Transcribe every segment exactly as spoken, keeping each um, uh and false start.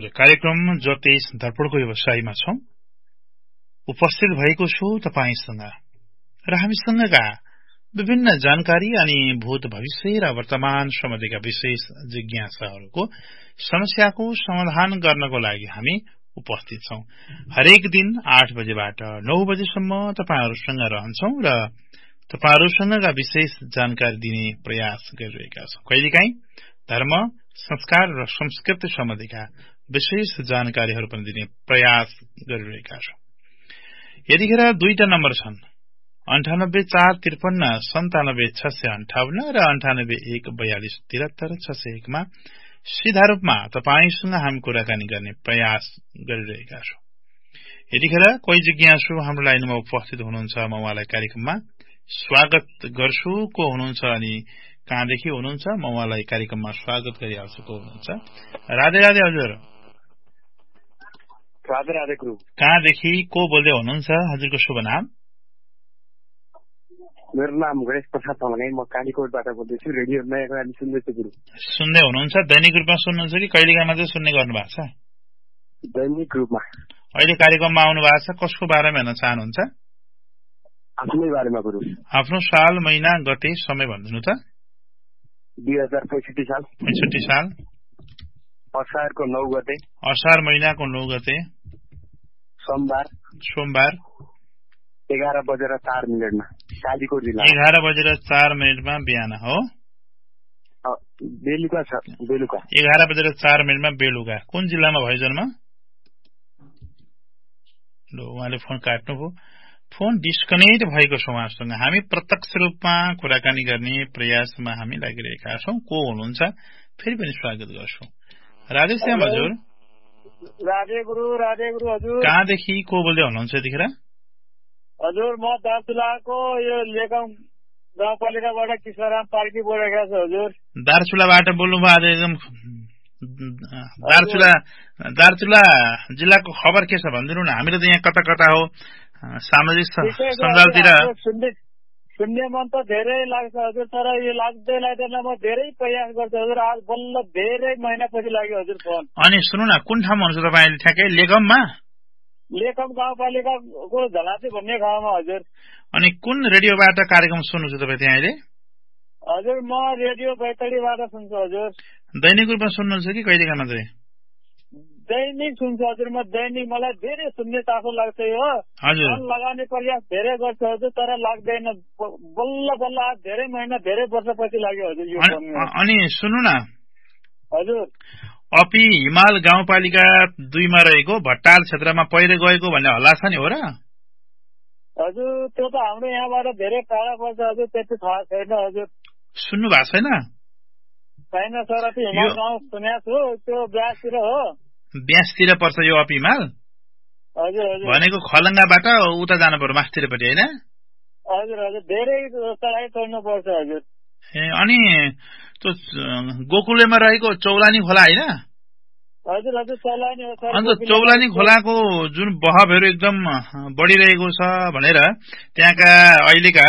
हजुर, कार्यक्रम ज्योतिष दर्पणको व्यवसायमा छौं। उपस्थित भएको छु तपाईसँग र हामीसँगका विभिन्न जानकारी अनि भूत भविष्य र वर्तमान सम्बन्धीका विशेष जिज्ञासाहरूको समस्याको समाधान गर्नको लागि हामी उपस्थित छौं। हरेक दिन आठ बजेबाट नौ बजेसम्म तपाईहरूसँग रहन्छौं र तपाईहरूसँगका विशेष जानकारी दिने प्रयास गरिरहेका छौं। कहिलेकाहीँ धर्म, संस्कार र संस्कृति सम्बन्धीका विशेष जानकारीहरू पनि दिने प्रयास गरिरहेका छौं। यतिखेर दुईटा नम्बर छन्, अन्ठानब्बे चार त्रिपन्न सन्तानब्बे छ सय अन्ठाउन्न र अन्ठानब्बे एक बयालिस तिहत्तर छ सय एकमा सीधा रूपमा तपाईसँग हामी कुराकानी गर्ने प्रयास गरिरहेका छौं। यतिखेर कोही जिज्ञासु हाम्रो लाइनमा उपस्थित हुनुहुन्छ, म उहाँलाई कार्यक्रममा स्वागत गर्छु। को हुनुहुन्छ अनि कहाँदेखि हुनुहुन्छ? म उहाँलाई कार्यक्रममा स्वागत गरिहाल्छु। को हुनुहुन्छ? राधे राधे हजुर। राधे राधे गुरु। कहाँदेखि को बोल्दै हुनुहुन्छ? हजुरको शुभ नाम? मेरो नाम गणेश प्रसाद थमाङे, म कालीकोटबाट बोल्दैछु। रेडियो नयाँ कुरा सुन्दैछु गुरु। सुन्दै हुनुहुन्छ? दैनिक रूपमा सुन्नुहुन्छ कि कहिलेकाहीँ मात्रै सुन्ने गर्नु भएको छ? दैनिक रूपमा। अहिले कार्यक्रममा आउनु भएको छ, कसको बारेमा हेर्न चाहनुहुन्छ? आफ्नै बारेमा गुरु। आफ्नो साल, महिना, गते, समय भनिदिनु त। दुई हजार पैँसठी साल पैँसठी साल असारको नौ गते, असार महिनाको नौ गते, सोमबार सोमबार एघार बजेर चार मिनटमा कालीकोट जिल्ला। एघार बजेर चार मिनटमा बिहान हो? बेलुका छ, बेलुका एघार बजेर चार मिनटमा बेलुका। कुन जिल्लामा भयो जन्म? लो, उहाँले फोन काट्नुभयो। फोन डिस्कनेक्ट भएको छ उहाँसँग। हामी प्रत्यक्ष रूपमा कुराकानी गर्ने प्रयासमा हामी लागिरहेका छौं। को हुनुहुन्छ? फेरि पनि स्वागत गर्छौं। राधे श्याम हजुर। राधे गुरु। राधे गुरु हजुर। कहाँदेखि को बोल्दै हुनुहुन्छ यतिखेर? हजुर, म दार्चुलाको यो लेगाउँ गाउँपालिकाबाट कृष्णराम पार्टी बोलेको छु हजुर। दार्चुलाबाट बोल्नुभयो आज एकदम। दार्चुला दार्चुला जिल्लाको खबर के छ भनिदिनु न। हामीले त यहाँ कता कता हो सामाजिक सञ्जालतिर सुन्ने मन त धेरै लाग्छ हजुर, तर यो लाग्दै लाग्दैन। म धेरै प्रयास गर्छु हजुर। आज बल्ल धेरै महिनापछि लाग्यो हजुर फोन। अनि सुन्नु न, कुन ठाउँमा हुनुहुन्छ तपाईँ ठ्याक्कै? लेकममा? लेकम गाउँपालिकाको झलासी भन्ने ठाउँमा हजुर। अनि कुन रेडियोबाट कार्यक्रम सुन्नुहुन्छ तपाईँ त्यहाँ अहिले? हजुर, म रेडियो बैतडीबाट सुन्छु हजुर। दैनिक रूपमा सुन्नुहुन्छ कि कहिलेका मात्रै? दैनिक सुन्छु हजुर। म दैनिक, मलाई धेरै सुन्ने चासो लाग्छ हो हजुर। लगाउने प्रयास धेरै गर्छु हजुर, तर लाग्दैन। बल्ल बल्ल आज धेरै महिना धेरै वर्षपछि लाग्यो हजुर यो। अनि सुन्नु न हजुर, अपी हिमाल गाउँपालिका दुईमा रहेको भट्टाल क्षेत्रमा पहिरो गएको भन्ने हल्ला छ नि, हो र? हजुर, त्यो त हाम्रो यहाँबाट धेरै टाढा पर्छ हजुर, त्यति थाहा छैन हजुर। सुन्नु भएको छैन? छैन सर, हिमाल गाउँ सुनेको छु, त्यो ब्यासतिर हो। ब्यासतिर पर्छ यो अपी हिमाल? हजुर हजुर। भनेको खलङ्गाबाट उता जानु पर्यो मास्तिरपट्टि, होइन? हजुर हजुर, धेरै चढाइ चढ्नु पर्छ हजुर। ए, अनि त्यो गोकुलेमा रहेको चौलानी खोला होइन? हजुर हजुर, चौलानी हो सर। अन्त चौलानी खोलाको जुन बहावहरू एकदम बढिरहेको छ भनेर त्यहाँका अहिलेका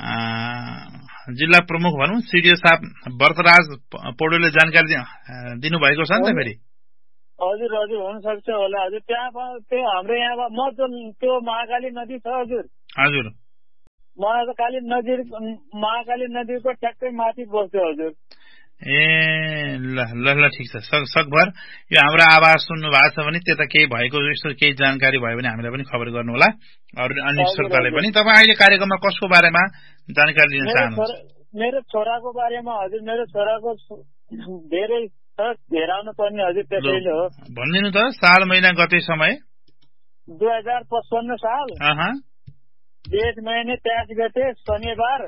जिल्ला प्रमुख भनौँ सिडिओ साहब व्रतराज पौडेलले जानकारी दिनुभएको छ नि त फेरि। हजुर हजुर, हुन सक्छ होला हजुर। त्यहाँ त्यो हाम्रो यहाँ म त्यो महाकाली नदी छ हजुर। हजुर, महाकाली नदी महाकाली नदीको ट्याक्कै माथि बस्छु हजुर। ए ल ल ल, ठिक छ। सकभर यो हाम्रो आवाज सुन्नु भएको छ भने त्यता केही भएको यस्तो केही जानकारी भयो भने हामीलाई पनि खबर गर्नु होला, अरू अन्य श्रोताले पनि। तपाईँ अहिले कार्यक्रममा कसको बारेमा जानकारी दिन चाहनुहुन्छ? मेरो छोराको बारेमा हजुर। मेरो छोराको धेरै हेराउनु पर्ने हजुर, त्यसैले हो। भनिदिनु त, साल, महिना, गते, समय? दुई हजार पचपन्न साल जेठ महीने तेईस गते शनिबार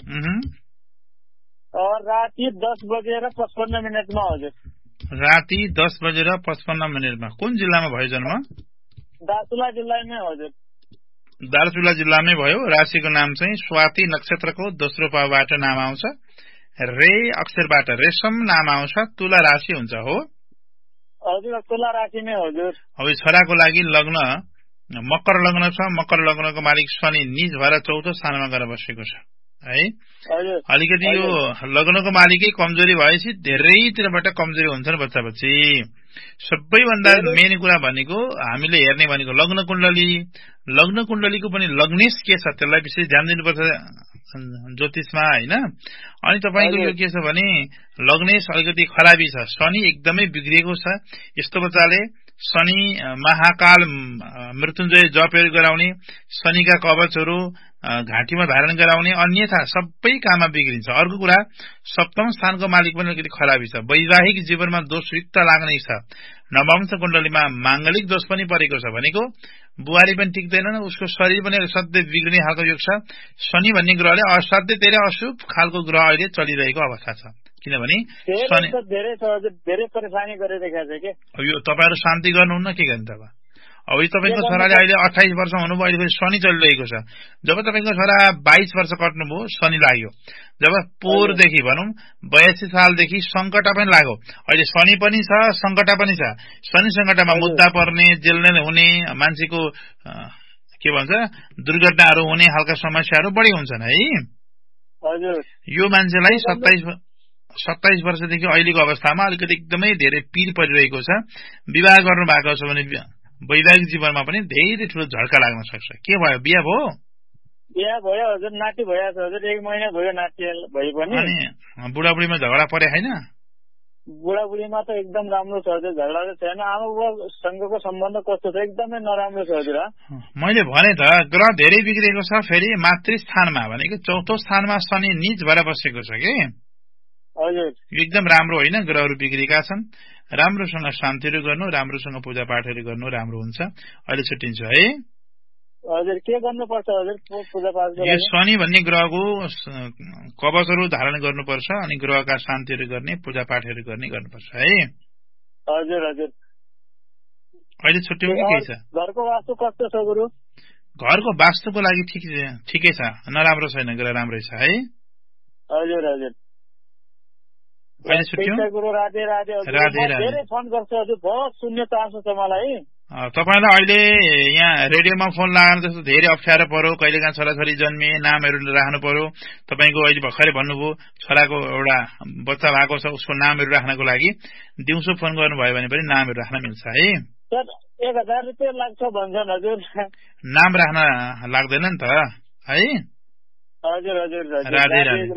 और राति दस बजेर पचपन्न मिनटमा हजुर। राति दस बजेर पचपन्न मिनटमा। कुन जिल्लामा भयो जन्म? दार्चुला जिल्लामै हजुर। दार्चुला जिल्लामै भयो। राशिको नाम चाहिँ स्वाति नक्षत्रको दोस्रो पाउबाट नाम आउँछ। रे अक्षरबाट रेशम नाम आउँछ। तुला राशि हुन्छ हो? हजुर, तुला राशि नै हजुर। अब छोराको लागि लग्न मकर लग्न छ। मकर लग्नको मालिक शनि निज भएर चौथो स्थानमा गएर बसेको छ। है। अलिकति यो लग्नको मालिकै कमजोरी भएपछि धेरैतिरबाट कमजोरी हुन्छन् बच्चा बच्ची। सबैभन्दा मेन कुरा भनेको हामीले हेर्ने भनेको लग्न कुण्डली। लग्न कुण्डलीको पनि लग्नेश के छ त्यसलाई विशेष ध्यान दिनुपर्छ ज्योतिषमा हैन। अनि तपाईको यो के छ भने लग्नेश अलिकति खराबी छ, शनि एकदमै बिग्रिएको छ। यस्तो बच्चाले शनि महाकाल मृत्युञ्जय जपहरू गराउने, शनिका कवचहरू घाँटीमा धारण गराउने, अन्यथा सबै काममा बिग्रिन्छ। अर्को कुरा सप्तम स्थानको मालिक पनि अलिकति खराबी छ, वैवाहिक जीवनमा दोषयुक्त लाग्ने छ। नवंश कुण्डलीमा मांगलिक दोष पनि परेको छ भनेको बुहारी पनि टिक्दैन, उसको शरीर पनि असाध्यै बिग्रिने खालको योग छ। शनि भन्ने ग्रहले असाध्यै धेरै अशुभ खालको ग्रह अहिले चलिरहेको अवस्था छ। किनभने धेरै धेरै परेशानी गरिरहेको छ के। अब यो तपाईहरु शान्ति गर्नुहुन्न के गर्नु त अब। अब तपाईको छोराले अहिले अट्ठाइस वर्ष हुनुभयो, अहिले फेरि शनि चलिरहेको छ। जब तपाईको छोरा बाइस वर्ष कट्नुभयो शनि लाग्यो। जब पोहोरदेखि भनौं बयासी सालदेखि संकट पनि लाग्यो। अहिले शनि पनि छ संकट पनि छ। शनि संकटमा मुद्दा पर्ने, जेलनेल हुने, मान्छेको के भन्छ दुर्घटनाहरू हुने खालका समस्याहरू बढी हुन्छन् है। हजुर यो मान्छेलाई सत्ताइस सत्ताइस वर्षदेखि अहिलेको अवस्थामा अलिकति एकदमै धेरै पीर परिरहेको छ। विवाह गर्नु भएको छ भने वैवाहिक जीवनमा पनि धेरै ठूलो झड्का लाग्न सक्छ। के भयो, बिहा भयो? बिहा भयो हजुर, नाति भइहाल्छ हजुर, एक महिना भयो नाति भए पनि। अनि बुढाबुढीमा झगडा परे हैन? बुढाबुढीमा त एकदम राम्रो छ हजुर, झगडा त छैन। आमा बुबासँगको सम्बन्ध कस्तो छ? एकदमै नराम्रो छ हजुर। मैले भने त ग्रह धेरै बिग्रेको छ। फेरि मातृस्थानमा भनेको चौथो स्थानमा शनि नीच भएर बसेको छ के हजुर। एकदम राम्रो होइन, ग्रहहरू बिग्रेका छन्। राम्रोसँग शान्तिहरू गर्नु, राम्रोसँग पूजा पाठहरू गर्नु राम्रो हुन्छ। अहिले छुट्टिन्छ है हजुर। के गर्नुपर्छ हजुर पूजा पाठ गर्नु? यो शनि भन्ने ग्रहको कवचहरू धारण गर्नुपर्छ अनि ग्रहका शान्तिहरू गर्ने, पूजा पाठहरू गर्ने गर्नुपर्छ है। हजुर हजुर। अहिले छुट्टिनु के छ? घरको वास्तु कस्तो छ गुरु? घरको वास्तुको लागि ठिक ठिकै छ, नराम्रो छैन, ग्रह राम्रै छ है। हजुर हजुर। अहिले छुट्टियो? राधे राधे हजुर। धेरै फोन गर्छु हजुर, बहुत सुन्ने चाहन्छु छ मलाई। तपाईलाई अहिले यहाँ रेडियोमा फोन लगाउन जस्तो धेरै अप्ठ्यारो पर्यो। कहिलेकाहीँ छोराछोरी जन्मिए नामहरू राख्नु पर्यो। तपाईको अहिले भर्खरै भन्नुभयो छोराको एउटा बच्चा भएको छ, उसको नामहरू राख्नको लागि दिउँसो फोन गर्नुभयो भने पनि नामहरू राख्न मिल्छ है। एक हजार रुपियाँ लाग्छ भन्छन् हजुर। नाम राख्न लाग्दैन नि त है। हजुर हजुर। राधे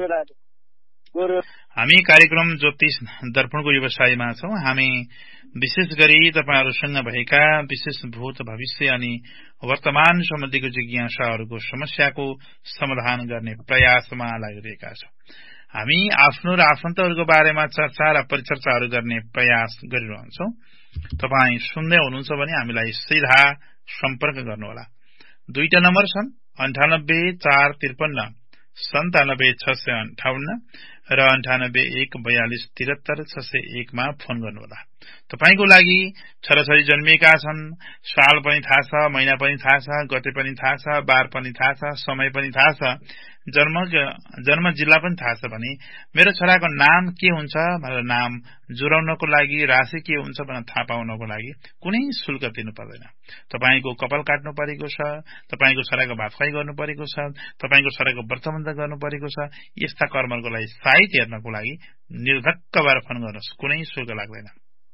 राधे। हामी कार्यक्रम ज्योतिष दर्पणको व्यवसायमा छौं। हामी विशेष गरी तपाईहरुसँग भएका विशेष भूत भविष्य अनि वर्तमान सम्बन्धीको जिज्ञासाहरूको समस्याको समाधान गर्ने प्रयासमा लागिरहेका छौं। हामी आफ्नो र आफन्तहरूको बारेमा चर्चा र परिचर्चाहरू गर्ने प्रयास गरिरहन्छौं। तपाई सुन्दै हुनुहुन्छ भने हामीलाई सीधा सम्पर्क गर्नुहोला। दुईटा नम्बर छन् अन्ठानब्बे चार त्रिपन्न सन्तानब्बे छ सय अन्ठाउन्न र अन्ठानब्बे एक बयालिस त्रिहत्तर छ सय एकमा फोन गर्नुहोला। तपाईको लागि छोराछोरी जन्मिएका छन्, साल पनि थाहा छ, महिना पनि थाहा छ, गते पनि थाहा छ, बार पनि थाहा छ, समय पनि थाहा छ, जन्म जन्म जिल्ला पनि थाहा छ भने मेरो छोराको नाम के हुन्छ भनेर नाम जुराउनको लागि, राशि के हुन्छ भनेर थाहा पाउनको लागि कुनै शुल्क तिर्नु पर्दैन। तपाईको कपाल काट्नु परेको छ, तपाईको छोराको भात खुवाई गर्नु परेको छ, तपाईको छोराको व्रतबन्ध गर्नु परेको छ, यस्ता कर्महरूको लागि साइत हेर्नको लागि निर्धक्क भएर फोन गर्नुहोस्, कुनै शुल्क लाग्दैन।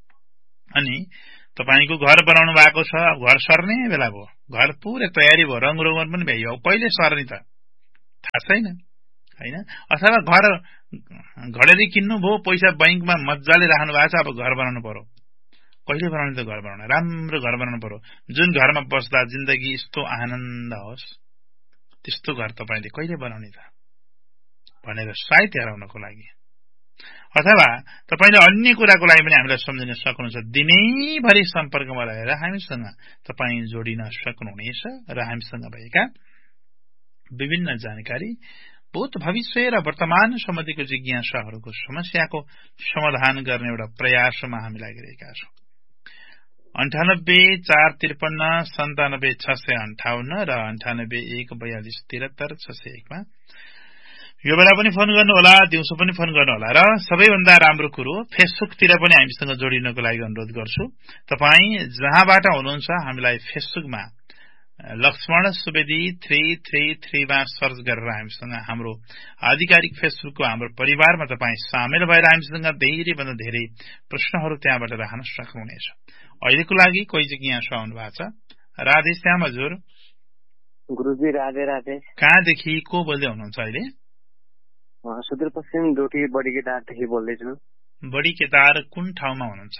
अनि तपाईको घर बनाउनु भएको छ, घर सर्ने बेला भयो, घर पुरै तयारी भयो, रङ रोगन पनि भ्याइयो, पहिले सर्ने त थाहा छैन हैन। अथवा घर घडेरी किन्नु भयो, पैसा बैंकमा मजाले राख्नु भएको छ, अब घर बनाउनु पर्यो। कहिले बनाउने त घर बनाउनु, राम्रो घर बनाउनु पर्यो, जुन घरमा बस्दा जिन्दगी यस्तो आनन्द होस् त्यस्तो घर तपाईले कहिले बनाउने त भनेर साइत हेराउनको लागि। अथवा तपाईले अन्य कुराको लागि पनि हामीलाई सम्झिन सक्नुहुन्छ। दिनैभरि सम्पर्कमा रहेर हामीसँग तपाई जोडिन सक्नुहुनेछ र हामीसँग भएका विभिन्न जानकारी, भूत भविष्य र वर्तमान सम्बन्धीको जिज्ञासाहरूको समस्याको समाधान गर्ने एउटा प्रयासमा हामी लागिरहेका छौं। अन्ठानब्बे चार त्रिपन्न सन्तानब्बे छ सय अन्ठाउन्न र अन्ठानब्बे एक बयालिस त्रिहत्तर छ सय एकमा यो बेला पनि फोन गर्नुहोला, दिउँसो पनि फोन गर्नुहोला। र सबैभन्दा राम्रो कुरो फेसबुकतिर पनि हामीसँग जोडिनको लागि अनुरोध गर्छु। तपाई जहाँबाट हुनुहुन्छ हामीलाई फेसबुकमा Laxman Subedi three three थ्रीमा search गरेर हामीसँग हाम्रो आधिकारिक फेसबुकको हाम्रो परिवारमा तपाईँ सामेल भएर हामीसँग धेरैभन्दा धेरै प्रश्नहरू त्यहाँबाट राख्न सक्नुहुनेछ। अहिलेको लागि कोही चाहिँ यहाँ आउनु भएको छ। राधे श्याम हजुर। गुरुजी राधे राधे। कहाँदेखि को बोल्दै हुनुहुन्छ अहिले? सुदूरपश्चिम डोटी बडी केदारदेखि बोल्दैछु। बडी केदार कुन ठाउँमा हुनुहुन्छ?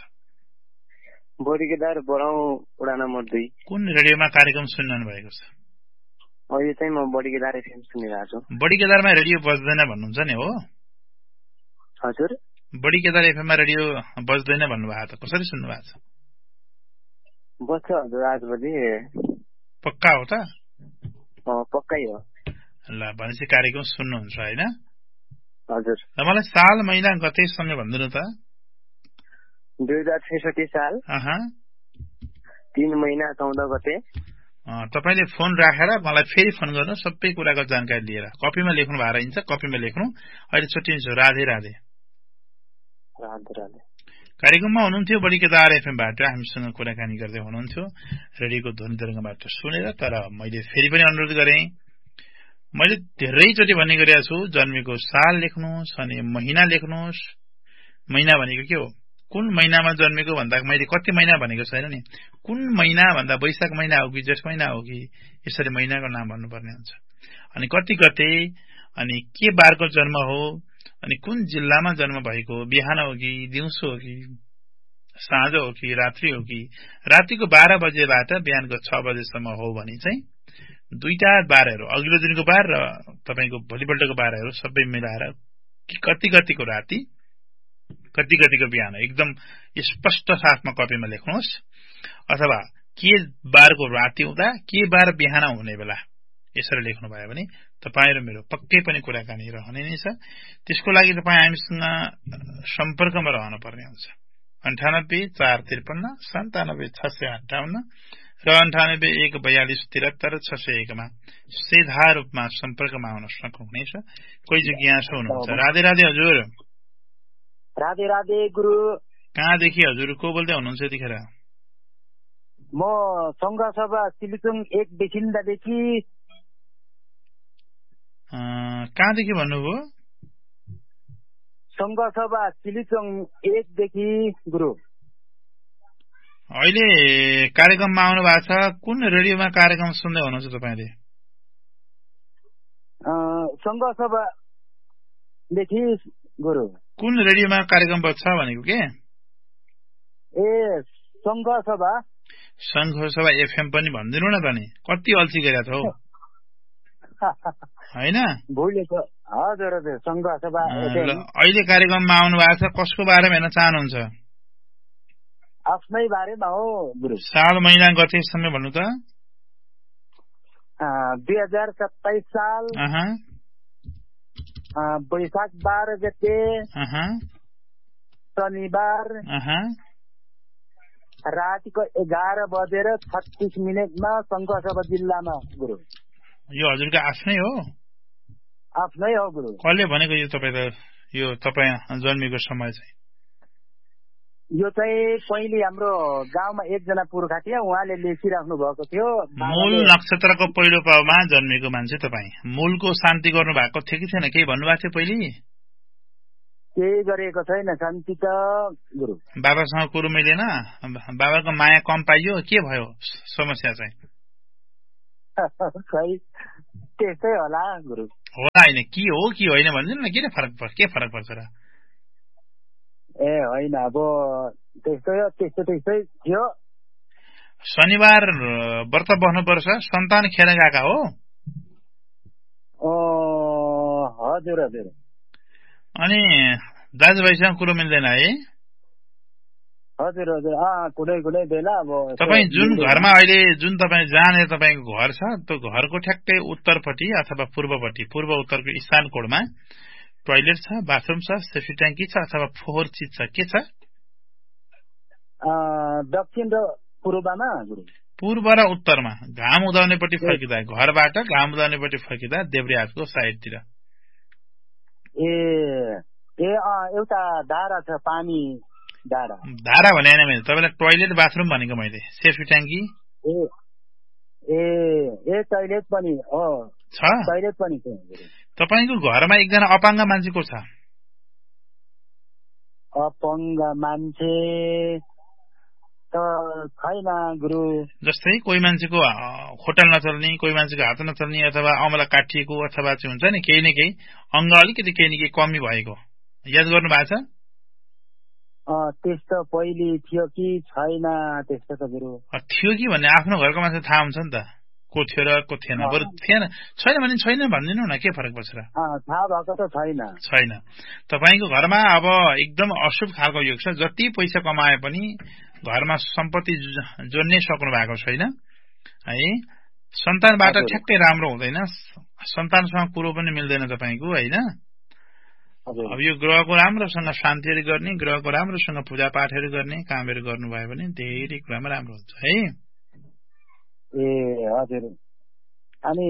बडी केदार बराउ वडा नम्बर दुई। कुन रेडियोमा कार्यक्रम सुन्नु भएको छ? अहिले चाहिँ म बडी केदार एफएम सुनिरहेको छु। बडी केदारमा रेडियो बज्दैन भन्नुहुन्छ नि हो? हजुर। बडी केदार एफएममा रेडियो बज्दैन भन्नुभएको त कसरी सुन्नु भएको छ? बज्छ हजुर आठ बजे। पक्का हो त? पक्कै हो। ल भनेपछि कार्यक्रम सुन्नुहुन्छ होइन? हजुर। मलाई साल महिना गतेसँग भन्दिनु त। दुई हजार छैसठी साल तीन महिना चौध गते। तपाईँले फोन राखेर मलाई फेरि फोन गर्नु सबै कुराको जानकारी लिएर। कपीमा लेख्नु भएर हिँड्छ, कपीमा लेख्नु। अहिले छुट्टिन्छु। राधे राधे। राधे राधे। कार्यक्रममा हुनुहुन्थ्यो बडी केदार एफएमबाट हामीसँग कुराकानी गर्दै हुनुहुन्थ्यो रेडियोको ध्वनि तरङ्गबाट सुनेर। तर मैले फेरि पनि अनुरोध गरेँ, मैले धेरैचोटि भन्ने गरेको छु, जन्मेको साल लेख्नुहोस् अनि महिना लेख्नुहोस्। महिना भनेको के हो? कुन महिनामा जन्मेको भन्दा मैले कति महिना भनेको छैन नि। कुन महिना भन्दा वैशाख महिना हो कि जेठ महिना हो कि यसरी महिनाको नाम भन्नुपर्ने हुन्छ। अनि कति गते अनि के बारको जन्म हो अनि कुन जिल्लामा जन्म भएको, बिहान हो कि दिउँसो हो कि साँझ हो कि रात्रि हो कि रातिको बाह्र बजेबाट बिहानको छ बजेसम्म हो भने चाहिँ दुईटा बारहरू, अघिल्लो दिनको बार र तपाईँको भोलिपल्टको बारहरू सबै मिलाएर कति कतिको राति कति कतिको बिहान एकदम स्पष्ट साथमा कपीमा लेख्नुहोस्। अथवा के बारको राति हुँदा के बार बिहान हुने बेला यसरी लेख्नुभयो भने तपाईँ र मेरो पक्कै पनि कुराकानी रहने नै छ। त्यसको लागि तपाईँ हामीसँग सम्पर्कमा रहनुपर्ने हुन्छ। अन्ठानब्बे चार त्रिपन्न सन्तानब्बे छ सय अन्ठाउन्न र अन्ठानब्बे एक बयालिस त्रिहत्तर छ सय एकमा सीधा रूपमा सम्पर्कमा आउन सक्नुहुनेछ। कोही जग्गा हुनुहुन्छ? राधे राधे हजुर। राधे राधे गुरु। कहाँदेखि हजुर को बोल्दै हुनुहुन्छ यतिखेर? म संघ सभा सिलिचुङ एक देखिन्दादेखि। कहाँदेखि भन्नुभयो? संघ सभा सिलिचुङ एकदेखि गुरु। अहिले कार्यक्रममा आउनु भएको छ। कुन रेडियोमा कार्यक्रम सुन्दै हुनुहुन्छ तपाईँले? संघ सभादेखि गुरु। कुन रेडियोमा कार्यक्रम बज्छ भनेको के? ए संघ सभा। संघ सभा एफएम पनि भनिदिनु न त नि। कति अल्छी गरेको छ हौ होइन? हजुर हजुर संघ सभा। अहिले कार्यक्रममा आउनु भएको छ। कसको बारेमा हेर्न चाहनुहुन्छ? आफ्नै बारेमा हो गुरु। साल महिना गतेसम्म भन्नु त। दुई हजार सत्ताइस साल वैशाख बाह्र गते शनिबार रातिको एघार बजेर छत्तीस मिनटमा शङ्खसभा जिल्लामा गुरु। यो हजुरको आफ्नै हो? आफ्नै हो गुरु। कसले भनेको यो तपाईँ त यो तपाईँ जन्मेको समय चाहिँ? यो चाहिँ पहिले हाम्रो गाउँमा एकजना पुर्खा थियो, उहाँले लेखिराख्नु भएको थियो। मूल नक्षत्रको पहिलो पाउमा जन्मेको मान्छे तपाईँ। मूलको शान्ति गर्नु भएको थियो कि थिएन? केही भन्नुभएको थियो पहिले? केही गरेको छैन शान्ति त गुरु। बाबासँग कुरो मिलेन? बाबाको माया कम पाइयो? के भयो समस्या चाहिँ? खै त्यस्तै होला गुरु। होला होइन के हो कि होइन भनिदिनु न। के फरक पर्छ? के फरक पर्छ र? ए होइन अब त्यस्तै त्यस्तो त्यस्तै थियो। शनिबार व्रत बस्नुपर्छ। सन्तान खेर गएका हो? हजुर हजुर। अनि दाजुभाइसँग कुरो मिल्दैन है? हजुर हजुर कुनै कुनै बेला अब तपाईँ जुन घरमा अहिले जुन तपाईँ जहाँनिर तपाईँको घर छ त्यो घरको ठ्याक्कै उत्तरपट्टि अथवा पूर्वपट्टि पूर्व उत्तरको इशान कोणमा टोयलेट छ, बाथरुम छ, सेफ्टी ट्याङ्की छ अथवा फोहोर चिज छ? के छ? दक्षिण र पूर्वमा गुरु। पूर्व र उत्तरमा घाम उदाउनेपट्टि फर्किँदा, घरबाट घाम उदाउनेपट्टि फर्किँदा देब्रे हातको साइडतिर। ए ए एउटा धारा छ, पानी धारा। धारा भने होइन मैले तपाईँलाई टोयलेट बाथरुम भनेको। मैले सेफ्टी ट्याङ्की। ए ए ए टोयलेट पनि हो छ टोयलेट पनि छ तपाईको घरमा एकजना अपाङ्ग मान्छे को छ अपाङ्ग मान्छे त छैन गुरु जस्तै कोही मान्छेको होटल नचल्ने कोही मान्छेको हात नचल्ने अथवा औँला काटिएको अथवा चाहिँ हुन्छ नि केही न केही अङ्ग अलिकति केही न केही कमी भएको याद गर्नु भएको छ त्यस्तो पहिले थियो कि छैन त्यस्तो त गुरु थियो कि भन्ने आफ्नो घरको मान्छे थाहा हुन्छ नि त को थियो र को थिएन बरु थिएन छैन भने छैन भनिदिनु न के फरक पर्छ र थाहा भएको त छैन छैन तपाईको घरमा अब एकदम अशुभ खालको योग छ जति पैसा कमाए पनि घरमा सम्पत्ति जोड्नै सक्नु भएको छैन है सन्तानबाट ठ्याक्कै राम्रो हुँदैन सन्तानसँग कुरो पनि मिल्दैन तपाईको हैन अब यो ग्रहको राम्रोसँग शान्तिहरू गर्ने ग्रहको राम्रोसँग पूजा पाठहरू गर्ने कामहरू गर्नुभयो भने धेरै कुरामा राम्रो हुन्छ है ए हजुर अनि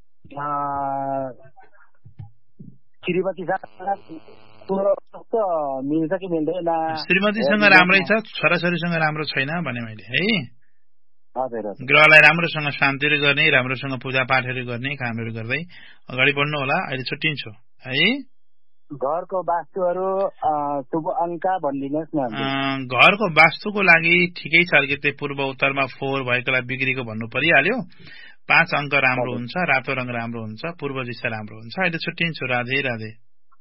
मिल्छ कि मिल्दैन श्रीमतीसँग राम्रै छ छोराछोरीसँग राम्रो छैन भने मैले है हजुर ग्रहलाई राम्रोसँग शान्तिहरू गर्ने राम्रोसँग पूजा पाठहरू गर्ने कामहरू गर्दै अगाडि बढ्नु होला अहिले छुट्टिन्छु है घरको वास्तुहरू शुभ अङ्क भनिदिनुहोस् न घरको वास्तुको लागि ठिकै छ अलिकति पूर्व उत्तरमा फोर भएकोलाई बिग्रीको भन्नु परिहाल्यो पाँच अङ्क राम्रो हुन्छ रातो रङ राम्रो हुन्छ पूर्व दिशा राम्रो हुन्छ अहिले छुट्टिन्छु राधे राधे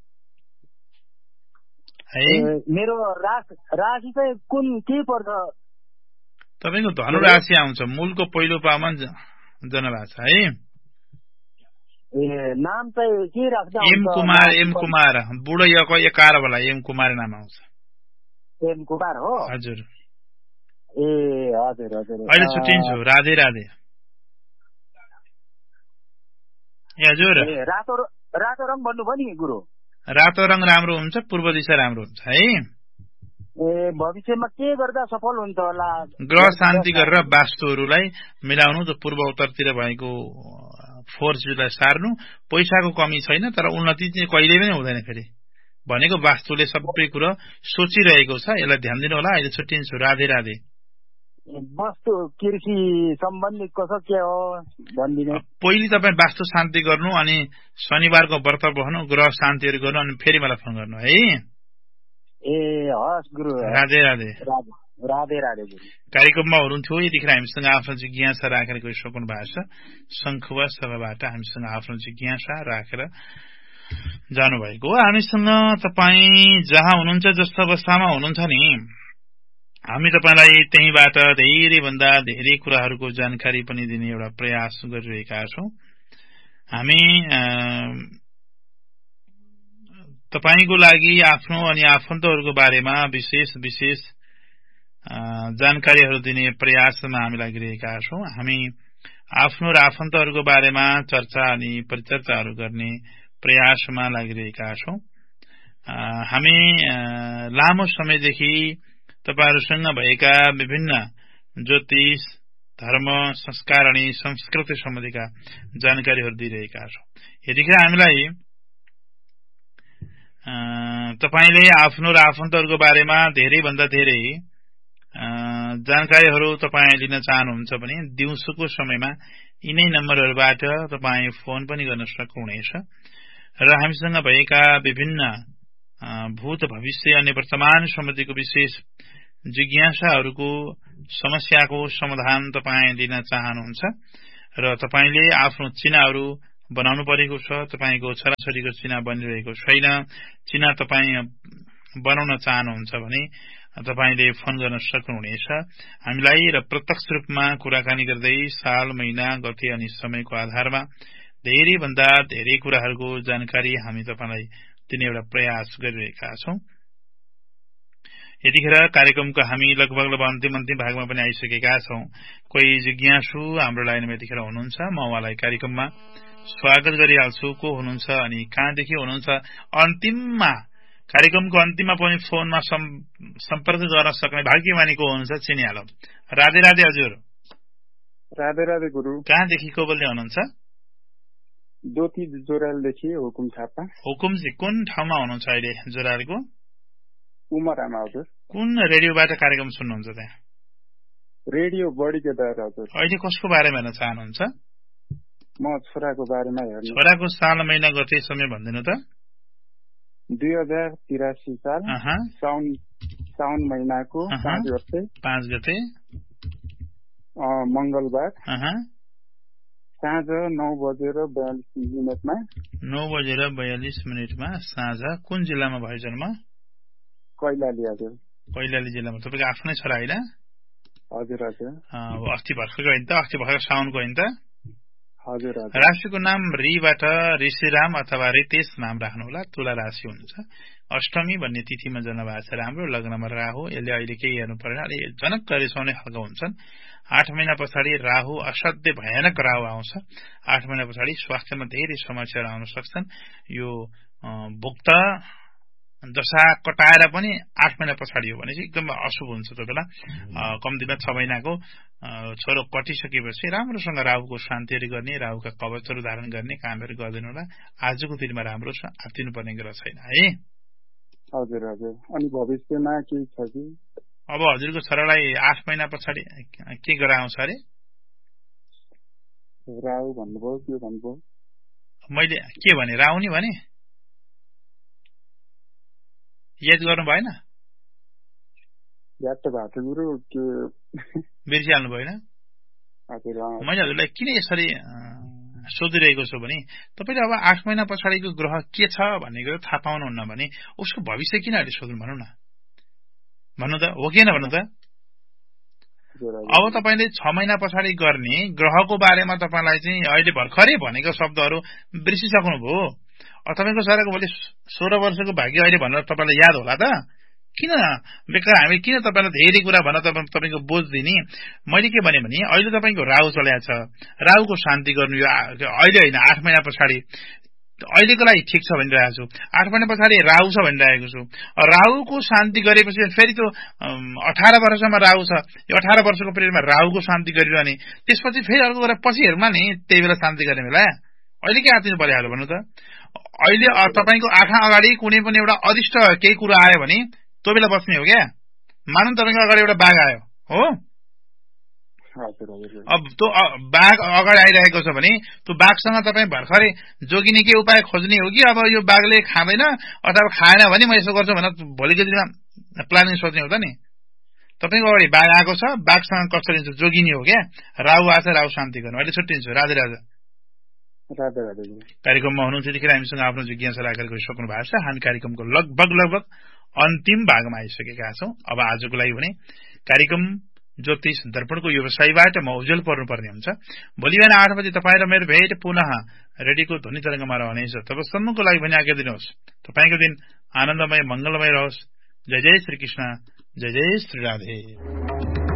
है मेरो राशि चाहिँ कुन के पर्छ तपाईको धनु राशि आउँछ मूलको पहिलो पामा जन्म भएको छ है नाम चाहिँ के राख्दा एम कुमार एम कुमार बुढो यको एकार वाला एम कुमार नाम आउँछ एम कुमार हो हजुर ए हजुर हजुर अहिले छुट्टिन्छु राधे राधे ए हजुर रातो रातो रङ भन्नु भयो नि गुरु रातो रङ राम्रो हुन्छ पूर्व दिशा राम्रो हुन्छ है ए भविष्यमा के गर्दा सफल हुन्छ होला ग्रह शान्ति गरेर वास्तुहरूलाई मिलाउनु त पूर्व उत्तरतिर भएको फोर्सलाई सार्नु पैसाको कमी छैन तर उन्नति चाहिँ कहिले पनि हुँदैन फेरि भनेको वास्तुले सबै कुरो सोचिरहेको छ यसलाई ध्यान दिनु होला अहिले छुट्टिन्छु राधे राधे वस्तु कृषि सम्बन्धी कसो के हो भनिदिनु पहिले तपाईँ वास्तु शान्ति गर्नु अनि शनिबारको व्रत बस्नु ग्रह शान्तिहरू गर्नु अनि फेरि मलाई फोन गर्नु है ए हस् गुरु राधे राधे राधे राधे कार्यक्रममा हुनुहुन्थ्यो यतिखेर हामीसँग आफ्नो जिज्ञासा राखेर कोही सक्नु भएको छ शङ्खुवा सभाबाट हामीसँग आफ्नो जिज्ञासा राखेर जानुभएको हो हामीसँग तपाईँ जहाँ हुनुहुन्छ जस्तो अवस्थामा हुनुहुन्छ नि हामी तपाईलाई त्यहीबाट धेरै भन्दा धेरै कुराहरूको जानकारी पनि दिने एउटा प्रयास गरिरहेका छौं हामी तपाईको लागि आफ्नो अनि आफन्तहरूको बारेमा विशेष विशेष जानकारीहरू दिने प्रयासमा हामी लागिरहेका छौं हामी आफ्नो र आफन्तहरूको बारेमा चर्चा अनि परिचर्चाहरू गर्ने प्रयासमा लागिरहेका छौं हामी लामो समयदेखि तपाईहरुसँग भएका विभिन्न ज्योतिष धर्म संस्कार अनि संस्कृति सम्बन्धीका जानकारीहरू दिइरहेका छौं यतिखेर हामीलाई तपाईले आफ्नो र आफन्तहरूको बारेमा धेरै भन्दा धेरै जानकारीहरू तपाई लिन चाहनुहुन्छ भने दिउँसोको समयमा यिनै नम्बरहरूबाट तपाई फोन पनि गर्न सक्नुहुनेछ र हामीसँग भएका विभिन्न भूत भविष्य अनि वर्तमान सम्बन्धीको विशेष जिज्ञासाहरूको समस्याको समाधान तपाई लिन चाहनुहुन्छ र तपाईले आफ्नो चिनाहरू बनाउनु परेको छ तपाईको छोराछोरीको चिना बनिरहेको छैन चिना तपाई बनाउन चाहनुहुन्छ भने तपाईले फोन गर्न सक्नुहुनेछ हामीलाई र प्रत्यक्ष रूपमा कुराकानी गर्दै साल महिना गते अनि समयको आधारमा धेरै भन्दा धेरै कुराहरूको जानकारी हामी तपाईलाई दिने एउटा प्रयास गरिरहेका छौं यतिखेर कार्यक्रमको हामी लगभग लगभग अन्तिम अन्तिम भागमा पनि आइसकेका छौं कोही जिज्ञासु हाम्रो लाइनमा यतिखेर हुनुहुन्छ म उहाँलाई कार्यक्रममा स्वागत गरिहाल्छु को हुनुहुन्छ अनि कहाँदेखि हुनुहुन्छ अन्तिममा कार्यक्रमको अन्तिममा पनि फोनमा सम्पर्क गर्न सक्ने भाग्यमानी को हुनुहुन्छ चिनिहालौ राधे राधे हजुर राधे राधे गुरु कहाँदेखि को बोल्दै हुनुहुन्छ ज्योति जोरालदेखि हुकुम थापा हुकुमजी कुन ठाउँमा हुनुहुन्छ अहिले जोरालको उमरामा हजुर कुन रेडियोबाट कार्यक्रम सुन्नुहुन्छ त्यहाँ रेडियो बढीको दर हजुर। अहिले कसको बारेमा हेर्न चाहनुहुन्छ? म छोराको बारेमा हेर्नु। छोराको साल महिना गते समय भनिदिनु त। दुई हजार तिरासी साल साउन साउन महिनाको पाँच गते पाँच गते मंगलबार साँझ नौ बजेर बयालिस मिनटमा नौ बजेर बयालिस मिनटमा साँझ कुन जिल्लामा भयो जन्म? कैलाली हजुर। कैलाली जिल्लामा। तपाईँको आफ्नै छोरा होइन? हजुर हजुर। अस्ति भर्खरको होइन त? अस्ति भर्खर साउनको होइन त? हजुर हजुर। राशिको नाम रीबाट ऋषिराम अथवा रितेश नाम राख्नु होला। तुला राशि हुन्छ। अष्टमी भन्ने तिथिमा जन्म भएको छ। राम्रो। लग्नमा राहु। यसले अहिले केही हेर्नु परेन। अलि जनक रिसाउने खालको हुन्छन्। आठ महिना पछाडि राहु असाध्य भयानक राहु आउँछ। आठ महिना पछाडि स्वास्थ्यमा धेरै समस्याहरू आउन सक्छन्। यो भुक्त दशा कटाएर पनि आठ महिना पछाडि हो भने चाहिँ एकदम अशुभ हुन्छ। त्यो बेला कम्तीमा छ महिनाको छोरो कटिसकेपछि राम्रोसँग राहुको शान्तिहरू गर्ने, राहुका कवचहरू धारण गर्ने कामहरू गरिदिनु होला। आजको दिनमा राम्रो छ। आत्तिनु पर्ने कुरा छैन है। हजुर हजुर। अनि भविष्यमा के छ कि? अब हजुरको छोरालाई आठ महिना पछाडि के गराउँछ अरे? राहु भन्नुभयो, के भन्नुभयो? मैले के भने? राहु नि भने? याद गर्नु भएन? याद त भएको थियो गुरु, के बिर्सिहाल्नु भएन? मैले हजुरलाई किन यसरी सोधिरहेको छु भने तपाईँले अब आठ महिना पछाडिको ग्रह के छ भन्ने कुरा थाहा पाउनुहुन्न भने उसको भविष्य किन अहिले सोध्नु? भन्नु न, भन्नु त, हो कि न भन्नु त? अब तपाईँले छ महिना पछाडि गर्ने ग्रहको बारेमा तपाईँलाई चाहिँ अहिले भर्खरै भनेको शब्दहरू बिर्सिसक्नुभयो। तपाईँको छोराको भोलि सोह्र वर्षको भाग्य अहिले भनेर तपाईँलाई याद होला त? किन बेकार हामी किन तपाईँलाई धेरै कुरा भन्न तपाईँको बोझ दिने? मैले के भने भने अहिले तपाईँको राहु चलेको छ। राहुको शान्ति गर्नु यो अहिले होइन, आठ महिना पछाडि। अहिलेको लागि ठिक छ भनिरहेको छु। आठ महिना पछाडि राहु छ भनिरहेको छु। राहुको शान्ति गरेपछि फेरि त्यो अठार वर्षमा राहु छ। यो अठार वर्षको पिरियडमा राहुको शान्ति गरिरहने, त्यसपछि फेरि अर्को कुरा पछि हेर्नुमा नि त्यही बेला शान्ति गर्ने बेला। अहिले के आतिनु परिहाल्यो भन्नु त? अहिले तपाईँको आँखा अगाडि कुनै पनि एउटा अदिष्ट केही कुरा आयो भने त्यो बेला बस्ने हो क्या? मानौँ तपाईँको अगाडि एउटा बाघ आयो हो, अब त्यो बाघ अगाडि आइरहेको छ भने त्यो बाघसँग तपाईँ भर्खरै जोगिने के उपाय खोज्ने हो कि अब यो बाघले खाँदैन अथवा खाएन भने म यसो गर्छु भनेर भोलिको दिनमा प्लानिङ सोच्ने हो त नि? तपाईँको अगाडि बाघ आएको छ, बाघसँग कसरी जोगिने हो क्या? राहु आछ, राहु शान्ति गर्नु। अहिले छुट्टिन्छु। राधे राजा। कार्यक्रममा हुनुहुन्छ त्यतिखेर हामीसँग आफ्नो जिज्ञासा राखेर गइसक्नु भएको छ। हामी कार्यक्रमको लगभग लगभग अन्तिम भागमा आइसकेका छौँ। अब आजको लागि भने कार्यक्रम ज्योतिष दर्पणको व्यवसायबाट म उज्जवल पर्नुपर्ने हुन्छ। भोलि बिहान आठ बजे तपाईँ र मेरो भेट पुनः रेडियोको ध्वनि तरङ्गमा रहनेछ। तबसम्मको लागि भने आज्ञा दिनुहोस्। तपाईँको दिन आनन्दमय मंगलमय रहोस्। जय जय श्री कृष्ण, जय जय श्री राधे।